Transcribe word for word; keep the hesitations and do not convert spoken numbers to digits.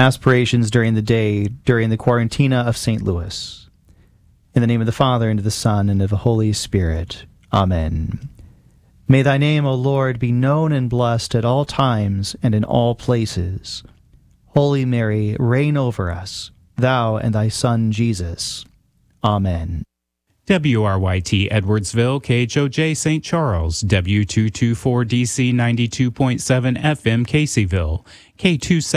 aspirations during the day, during the Quarantina of Saint Louis. In the name of the Father, and of the Son, and of the Holy Spirit. Amen. May thy name, O Lord, be known and blessed at all times and in all places. Holy Mary, reign over us, thou and thy Son Jesus. Amen. W R Y T Edwardsville, K H O J Saint Charles, W two twenty-four D C ninety-two point seven F M Caseyville, K two